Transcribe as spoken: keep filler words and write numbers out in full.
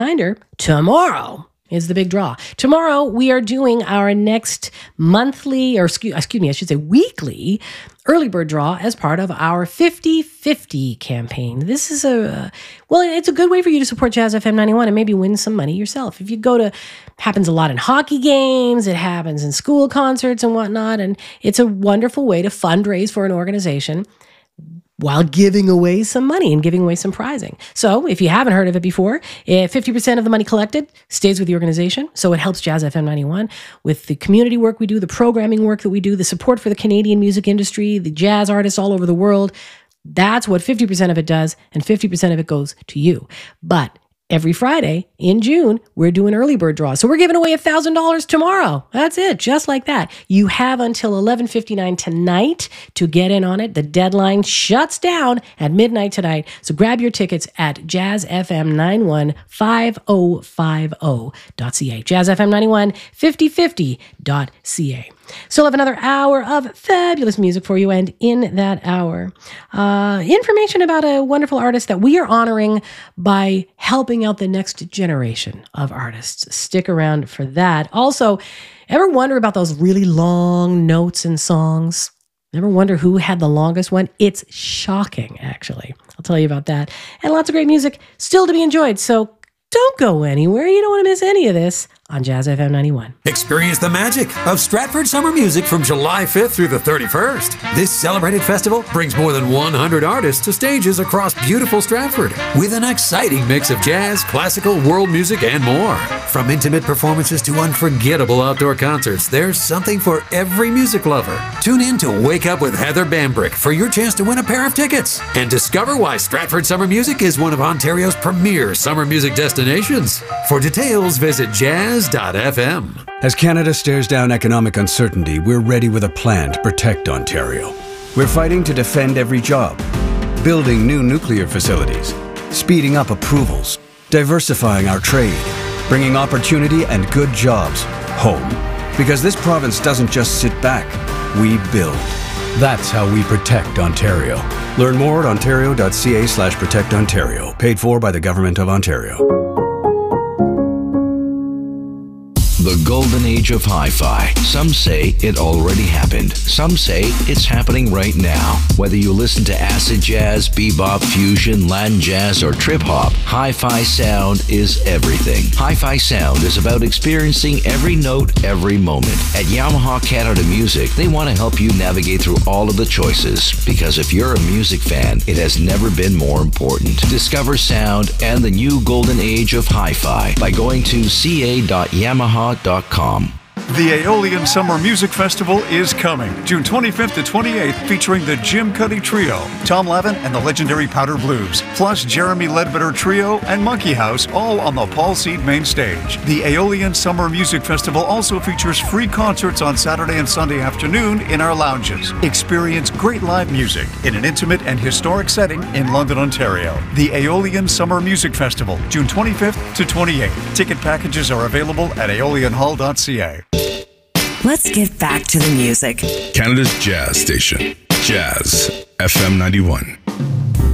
Reminder, tomorrow is the big draw. Tomorrow, we are doing our next monthly, or excuse, excuse me, I should say weekly early bird draw as part of our fifty fifty campaign. This is a, well, it's a good way for you to support Jazz F M ninety-one and maybe win some money yourself. If you go to, happens a lot in hockey games, it happens in school concerts and whatnot, and it's a wonderful way to fundraise for an organization while giving away some money and giving away some prizing. So if you haven't heard of it before, fifty percent of the money collected stays with the organization. So it helps Jazz F M ninety-one with the community work we do, the programming work that we do, the support for the Canadian music industry, the jazz artists all over the world. That's what fifty percent of it does, and fifty percent of it goes to you. But every Friday in June, we're doing early bird draws. So we're giving away one thousand dollars tomorrow. That's it, just like that. You have until eleven fifty-nine tonight to get in on it. The deadline shuts down at midnight tonight. So grab your tickets at jazz f m nine one five oh five oh dot c a. jazz f m nine one fifty fifty dot c a. Still have another hour of fabulous music for you, and in that hour, uh, information about a wonderful artist that we are honoring by helping out the next generation of artists. Stick around for that. Also, ever wonder about those really long notes in songs? Ever wonder who had the longest one? It's shocking, actually. I'll tell you about that. And lots of great music still to be enjoyed, so don't go anywhere. You don't want to miss any of this on Jazz F M ninety-one. Experience the magic of Stratford Summer Music from July fifth through the thirty-first. This celebrated festival brings more than one hundred artists to stages across beautiful Stratford with an exciting mix of jazz, classical, world music, and more. From intimate performances to unforgettable outdoor concerts, there's something for every music lover. Tune in to Wake Up with Heather Bambrick for your chance to win a pair of tickets and discover why Stratford Summer Music is one of Ontario's premier summer music destinations. For details, visit jazz dot f m. As Canada stares down economic uncertainty, we're ready with a plan to protect Ontario. We're fighting to defend every job, building new nuclear facilities, speeding up approvals, diversifying our trade, bringing opportunity and good jobs home. Because this province doesn't just sit back, we build. That's how we protect Ontario. Learn more at ontario dot c a slash protect ontario. Paid for by the Government of Ontario. The golden age of hi-fi. Some say it already happened. Some say it's happening right now. Whether you listen to acid jazz, bebop, fusion, Latin jazz, or trip-hop, hi-fi sound is everything. Hi-fi sound is about experiencing every note, every moment. At Yamaha Canada Music, they want to help you navigate through all of the choices. Because if you're a music fan, it has never been more important. Discover sound and the new golden age of hi-fi by going to c a dot yamaha dot com. The Aeolian Summer Music Festival is coming, June twenty-fifth to twenty-eighth, featuring the Jim Cuddy Trio, Tom Lavin and the legendary Powder Blues, plus Jeremy Ledbetter Trio and Monkey House, all on the Paul Seed main stage. The Aeolian Summer Music Festival also features free concerts on Saturday and Sunday afternoon in our lounges. Experience great live music in an intimate and historic setting in London, Ontario. The Aeolian Summer Music Festival, June twenty-fifth to twenty-eighth. Ticket packages are available at aeolian hall dot c a. Let's get back to the music. Canada's jazz station, Jazz F M ninety-one.